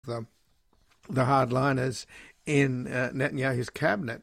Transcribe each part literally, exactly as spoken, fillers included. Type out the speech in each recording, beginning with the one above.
the, the hardliners in uh, Netanyahu's cabinet.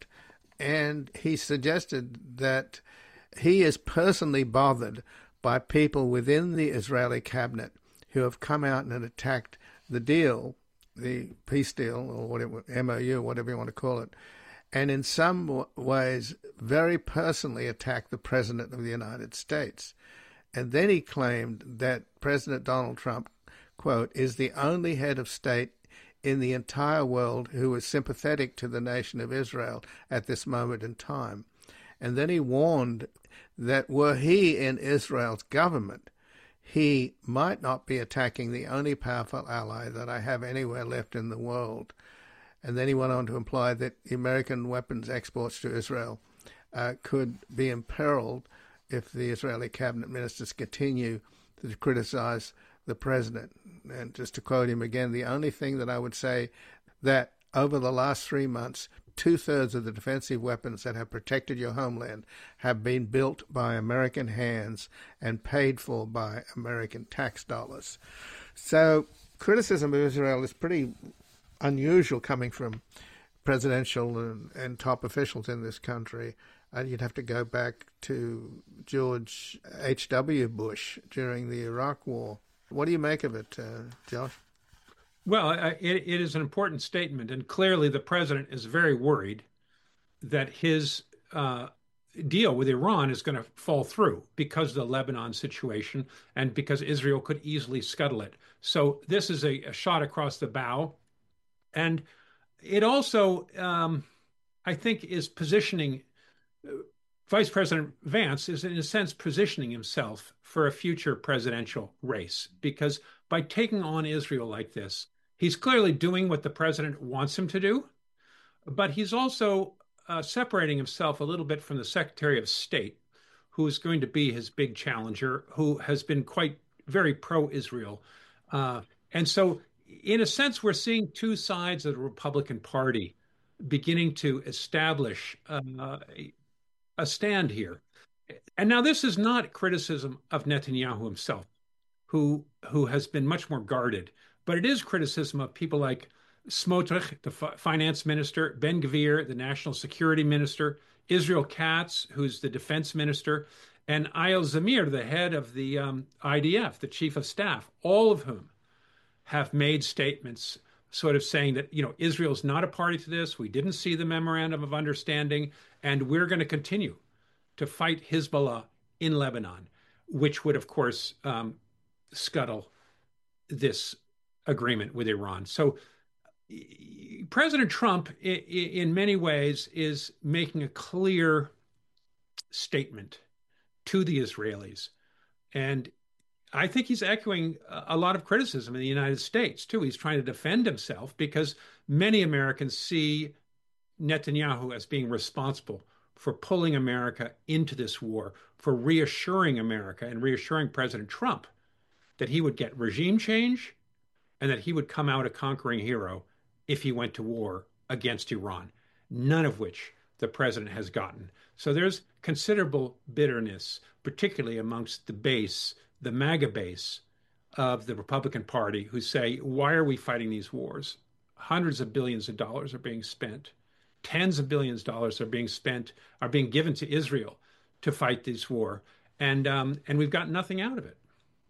And he suggested that he is personally bothered by people within the Israeli cabinet who have come out and attacked the deal, the peace deal, or whatever, M O U, whatever you want to call it, and in some ways very personally attacked the President of the United States. And then he claimed that President Donald Trump, quote, is the only head of state in the entire world who is sympathetic to the nation of Israel at this moment in time. And then he warned that were he in Israel's government, he might not be attacking the only powerful ally that I have anywhere left in the world. And then he went on to imply that American weapons exports to Israel uh, could be imperiled if the Israeli cabinet ministers continue to criticize the president. And just to quote him again, the only thing that I would say that over the last three months, two-thirds of the defensive weapons that have protected your homeland have been built by American hands and paid for by American tax dollars. So criticism of Israel is pretty unusual coming from presidential and, and top officials in this country. Uh, you'd have to go back to George H W. Bush during the Iraq War. What do you make of it, uh, Josh? Well, it, it is an important statement, and clearly the president is very worried that his uh, deal with Iran is going to fall through because of the Lebanon situation and because Israel could easily scuttle it. So this is a, a shot across the bow. And it also, um, I think, is positioning, uh, Vice President Vance is in a sense positioning himself for a future presidential race, because by taking on Israel like this, he's clearly doing what the president wants him to do, but he's also uh, separating himself a little bit from the Secretary of State, who is going to be his big challenger, who has been quite very pro-Israel. Uh, and so, in a sense, we're seeing two sides of the Republican Party beginning to establish uh, a stand here. And now this is not criticism of Netanyahu himself, who, who has been much more guarded. But it is criticism of people like Smotrich, the f- finance minister, Ben Gvir, the national security minister, Israel Katz, who's the defense minister, and Ayal Zamir, the head of the um, I D F, the chief of staff, all of whom have made statements sort of saying that, you know, Israel's not a party to this. We didn't see the memorandum of understanding, and we're going to continue to fight Hezbollah in Lebanon, which would, of course, um, scuttle this agreement with Iran. So President Trump, in many ways, is making a clear statement to the Israelis. And I think he's echoing a lot of criticism in the United States, too. He's trying to defend himself because many Americans see Netanyahu as being responsible for pulling America into this war, for reassuring America and reassuring President Trump that he would get regime change and that he would come out a conquering hero if he went to war against Iran, none of which the president has gotten. So there's considerable bitterness, particularly amongst the base, the MAGA base of the Republican Party, who say, why are we fighting these wars? Hundreds of billions of dollars are being spent. Tens of billions of dollars are being spent, are being given to Israel to fight this war. And, um, and we've got nothing out of it.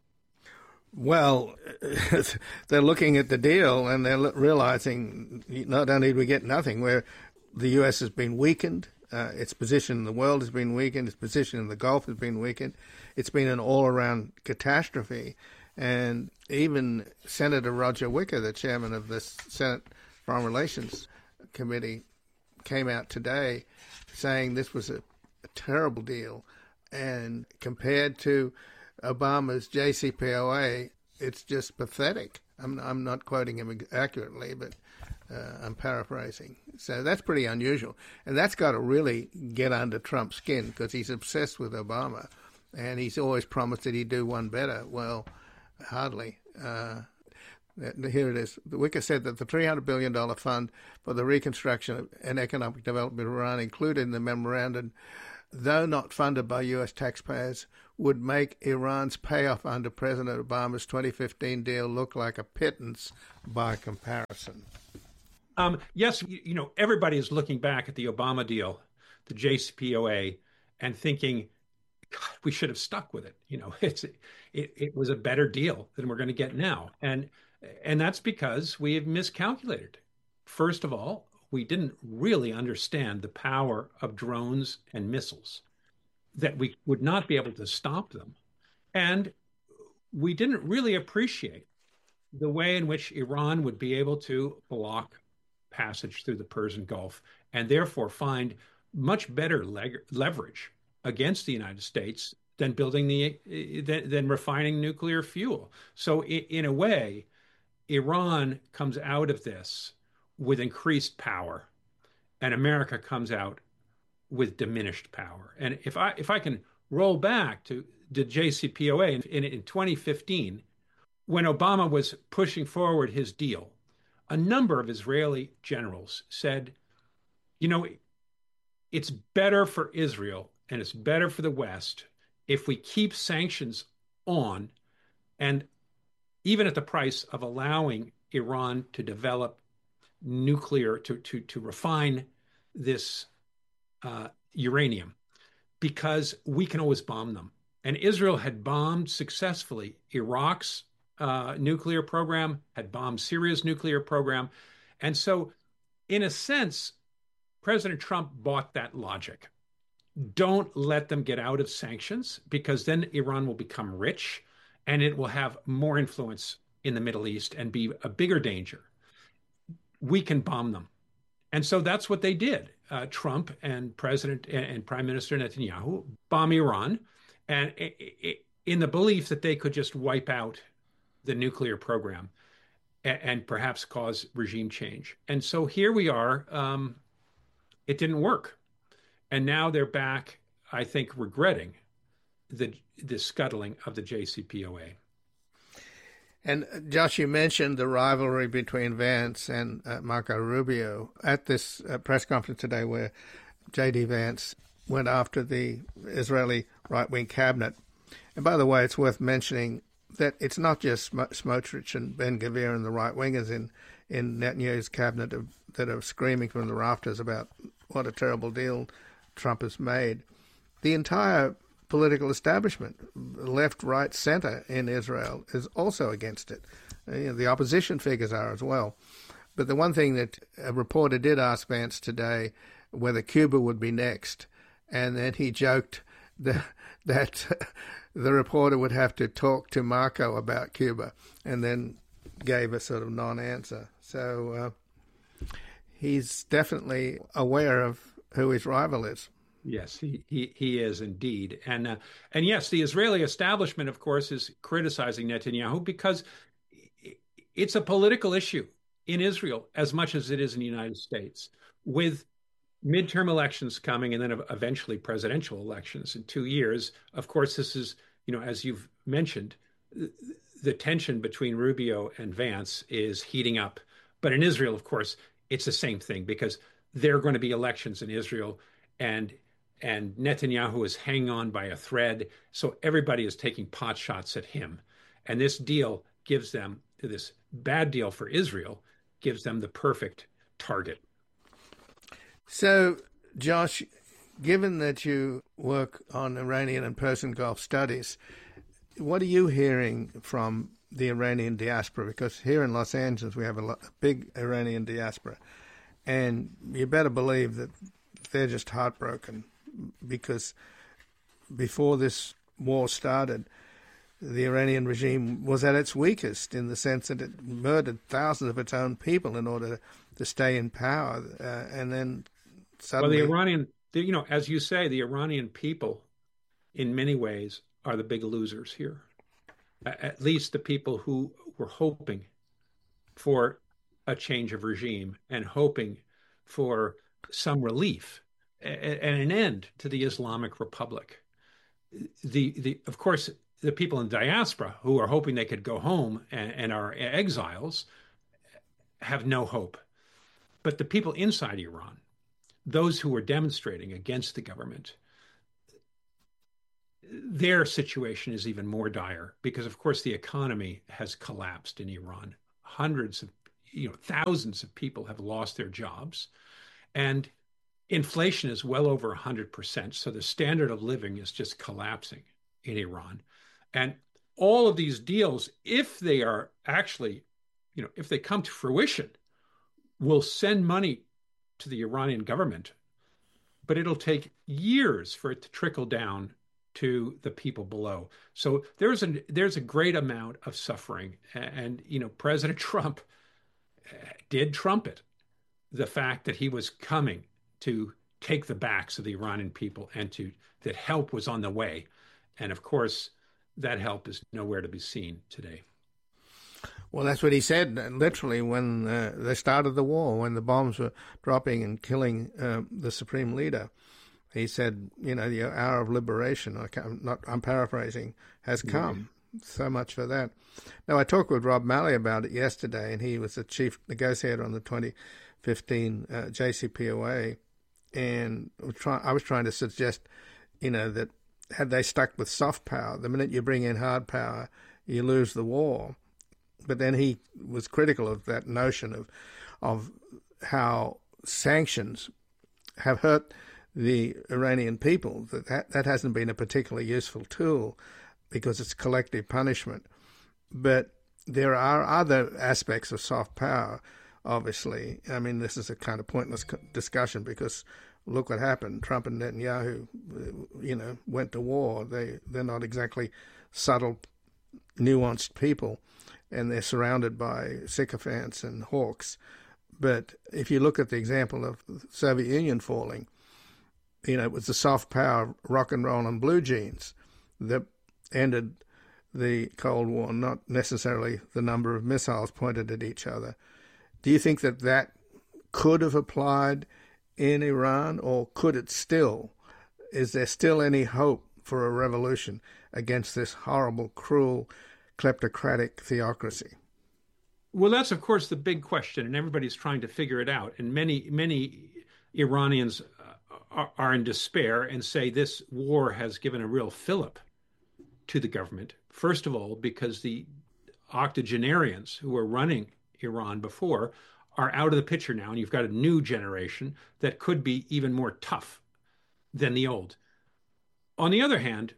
Well, they're looking at the deal and they're realizing not only do we get nothing, where the U S has been weakened, uh, its position in the world has been weakened, its position in the Gulf has been weakened. It's been an all-around catastrophe. And even Senator Roger Wicker, the chairman of the Senate Foreign Relations Committee, came out today saying this was a, a terrible deal. And compared to Obama's J C P O A, it's just pathetic. I'm, I'm not quoting him accurately, but uh, I'm paraphrasing. So that's pretty unusual. And that's got to really get under Trump's skin because he's obsessed with Obama. And he's always promised that he'd do one better. Well, hardly. Uh, here it is. Wicker said that the three hundred billion dollars fund for the reconstruction and economic development of Iran included in the memorandum, though not funded by U S taxpayers, would make Iran's payoff under President Obama's twenty fifteen deal look like a pittance by comparison? Um, yes, you, you know, everybody is looking back at the Obama deal, the J C P O A, and thinking, God, we should have stuck with it. You know, it's it, it was a better deal than we're going to get now, and and that's because we have miscalculated. First of all, we didn't really understand the power of drones and missiles, that we would not be able to stop them, and we didn't really appreciate the way in which Iran would be able to block passage through the Persian Gulf and therefore find much better leg- leverage against the United States than building the than, than refining nuclear fuel. So in, in a way, Iran comes out of this with increased power, and America comes out with diminished power. And if I if I can roll back to the J C P O A in, in, in twenty fifteen, when Obama was pushing forward his deal, a number of Israeli generals said, you know, it's better for Israel and it's better for the West if we keep sanctions on, and even at the price of allowing Iran to develop nuclear, to, to, to refine this uh, uranium, because we can always bomb them. And Israel had bombed successfully Iraq's uh, nuclear program, had bombed Syria's nuclear program. And so, in a sense, President Trump bought that logic. Don't let them get out of sanctions, because then Iran will become rich and it will have more influence in the Middle East and be a bigger danger. We can bomb them. And so that's what they did. Uh, Trump and President and, and Prime Minister Netanyahu bomb Iran, and it, it, in the belief that they could just wipe out the nuclear program and, and perhaps cause regime change. And so here we are. Um, it didn't work. And now they're back, I think, regretting the, the scuttling of the J C P O A. And Josh, you mentioned the rivalry between Vance and uh, Marco Rubio at this uh, press conference today, where J D Vance went after the Israeli right-wing cabinet. And by the way, it's worth mentioning that it's not just Smotrich and Ben-Gvir and the right-wingers in, in Netanyahu's cabinet of, that are screaming from the rafters about what a terrible deal Trump has made. The entire political establishment, left, right, center in Israel, is also against it. You know, the opposition figures are as well. But the one thing that a reporter did ask Vance today, whether Cuba would be next, and then he joked that, that the reporter would have to talk to Marco about Cuba, and then gave a sort of non-answer. So uh, he's definitely aware of who his rival is. Yes, he, he, he is indeed. And, uh, and yes, the Israeli establishment, of course, is criticizing Netanyahu because it's a political issue in Israel as much as it is in the United States, with midterm elections coming and then eventually presidential elections in two years. Of course, this is, you know, as you've mentioned, the tension between Rubio and Vance is heating up. But in Israel, of course, it's the same thing, because there are going to be elections in Israel, and and Netanyahu is hanging on by a thread. So everybody is taking pot shots at him. And this deal gives them, this bad deal for Israel, gives them the perfect target. So, Josh, given that you work on Iranian and Persian Gulf studies, what are you hearing from the Iranian diaspora? Because here in Los Angeles, we have a, lot, a big Iranian diaspora. And you better believe that they're just heartbroken, because before this war started, the Iranian regime was at its weakest, in the sense that it murdered thousands of its own people in order to stay in power. Uh, and then suddenly... Well, the Iranian, you know, as you say, the Iranian people, in many ways, are the big losers here. At least the people who were hoping for a change of regime and hoping for some relief and an end to the Islamic Republic. The, the, of course, the people in diaspora who are hoping they could go home and, and are exiles have no hope. But the people inside Iran, those who were demonstrating against the government, their situation is even more dire because, of course, the economy has collapsed in Iran. Hundreds of, you know, thousands of people have lost their jobs, and inflation is well over one hundred percent. So the standard of living is just collapsing in Iran. And all of these deals, if they are actually, you know, if they come to fruition, will send money to the Iranian government, but it'll take years for it to trickle down to the people below. So there's a there's a great amount of suffering, and you know President Trump did trumpet the fact that he was coming to take the backs of the Iranian people and to that help was on the way, and of course that help is nowhere to be seen today. Well, that's what he said, literally, when uh, they started the war, when the bombs were dropping and killing uh, the supreme leader. He said, you know, the hour of liberation, I can't, not, I'm paraphrasing, has come. Yeah. So much for that. Now, I talked with Rob Malley about it yesterday, and he was the chief negotiator on the twenty fifteen uh, J C P O A, and I was trying to suggest, you know, that had they stuck with soft power, the minute you bring in hard power, you lose the war. But then he was critical of that notion of of how sanctions have hurt the Iranian people, that, that that hasn't been a particularly useful tool because it's collective punishment. But there are other aspects of soft power, obviously. I mean, this is a kind of pointless discussion because look what happened. Trump and Netanyahu, you know, went to war. They, they're not exactly subtle, nuanced people, and they're surrounded by sycophants and hawks. But if you look at the example of the Soviet Union falling, you know, it was the soft power, rock and roll and blue jeans that ended the Cold War, not necessarily the number of missiles pointed at each other. Do you think that that could have applied in Iran, or could it still? Is there still any hope for a revolution against this horrible, cruel, kleptocratic theocracy? Well, that's, of course, the big question, and everybody's trying to figure it out. And many, many Iranians are, are in despair and say this war has given a real fillip to the government. First of all, because the octogenarians who were running Iran before are out of the picture now, and you've got a new generation that could be even more tough than the old. On the other hand,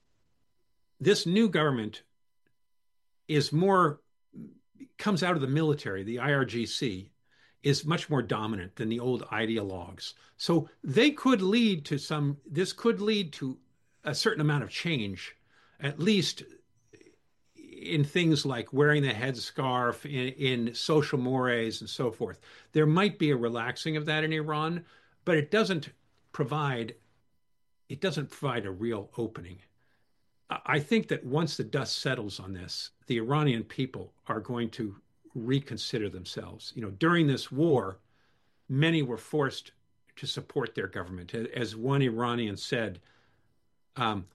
this new government is more, comes out of the military. The I R G C is much more dominant than the old ideologues. So they could lead to some, this could lead to a certain amount of change, at least in things like wearing the headscarf, in, in social mores and so forth. There might be a relaxing of that in Iran, but it doesn't provide, it doesn't provide a real opening. I think that once the dust settles on this, the Iranian people are going to reconsider themselves. You know, during this war, many were forced to support their government. As one Iranian said, um,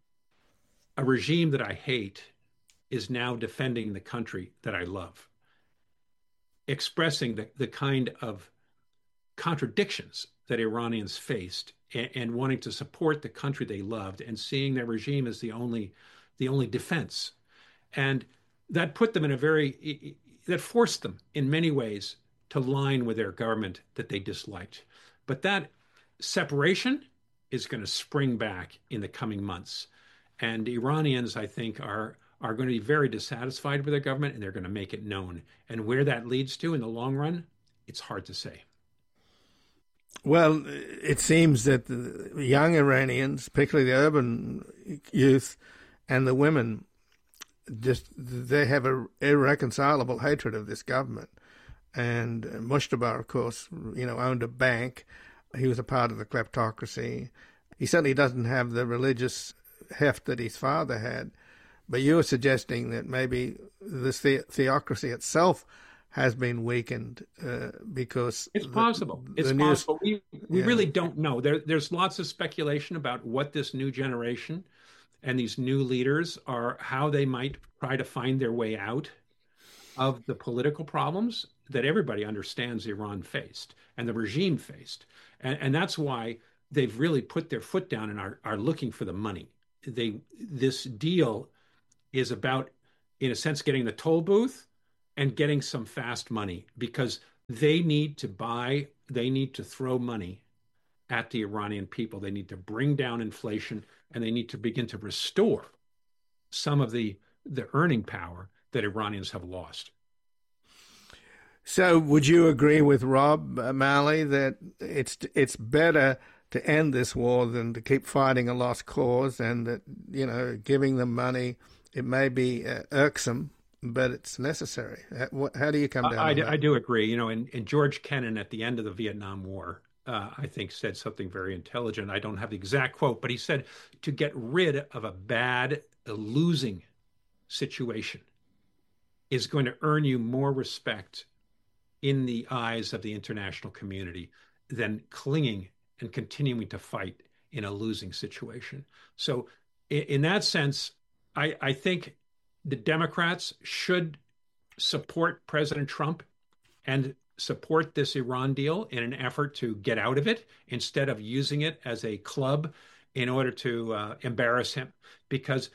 a regime that I hate is now defending the country that I love, expressing the, the kind of contradictions that Iranians faced and, and wanting to support the country they loved and seeing their regime as the only, the only defense. And that put them in a very, that forced them in many ways to line with their government that they disliked. But that separation is going to spring back in the coming months. And Iranians, I think, are are going to be very dissatisfied with their government, and they're going to make it known. And where that leads to in the long run, it's hard to say. Well, it seems that the young Iranians, particularly the urban youth and the women, just they have an irreconcilable hatred of this government. And Mushtabar, of course, you know, owned a bank. He was a part of the kleptocracy. He certainly doesn't have the religious heft that his father had. But you're suggesting that maybe this the- theocracy itself has been weakened uh, because it's possible. The, the it's news, possible. We we yeah. really don't know. There there's lots of speculation about what this new generation and these new leaders are, how they might try to find their way out of the political problems that everybody understands Iran faced and the regime faced, and and that's why they've really put their foot down and are are looking for the money. they this deal is about, in a sense, getting the toll booth and getting some fast money, because they need to buy, they need to throw money at the Iranian people. They need to bring down inflation, and they need to begin to restore some of the, the earning power that Iranians have lost. So would you agree with Rob Malley that it's it's better to end this war than to keep fighting a lost cause, and that, you know, giving them money, it may be uh, irksome, but it's necessary? How, how do you come down I, on I, that? I do agree. You know, and, and George Kennan at the end of the Vietnam War, uh, I think, said something very intelligent. I don't have the exact quote, but he said, to get rid of a bad, a losing situation is going to earn you more respect in the eyes of the international community than clinging and continuing to fight in a losing situation. So in, in that sense, I, I think the Democrats should support President Trump and support this Iran deal in an effort to get out of it, instead of using it as a club in order to uh, embarrass him. Because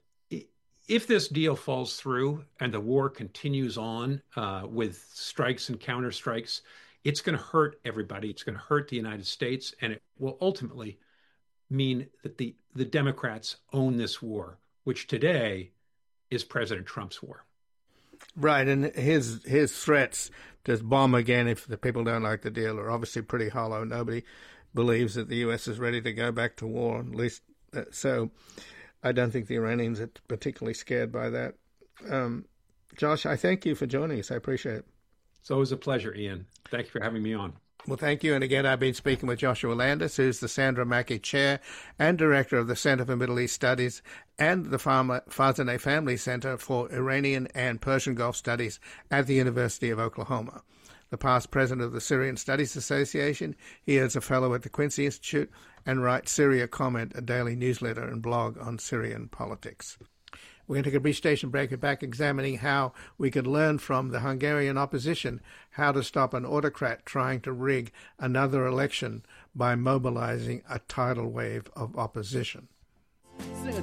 if this deal falls through and the war continues on uh, with strikes and counterstrikes, it's going to hurt everybody. It's going to hurt the United States, and it will ultimately mean that the, the Democrats own this war, which today is President Trump's war. Right, and his his threats to bomb again if the people don't like the deal are obviously pretty hollow. Nobody believes that the U S is ready to go back to war, at least uh, so. I don't think the Iranians are particularly scared by that. Um, Josh, I thank you for joining us. I appreciate it. It's always a pleasure, Ian. Thank you for having me on. Well, thank you. And again, I've been speaking with Joshua Landis, who's the Sandra Mackey Chair and Director of the Center for Middle East Studies and the Farzaneh Family Center for Iranian and Persian Gulf Studies at the University of Oklahoma. The past president of the Syrian Studies Association, he is a fellow at the Quincy Institute and writes Syria Comment, a daily newsletter and blog on Syrian politics. We're going to take a brief station break and back examining how we could learn from the Hungarian opposition how to stop an autocrat trying to rig another election by mobilizing a tidal wave of opposition.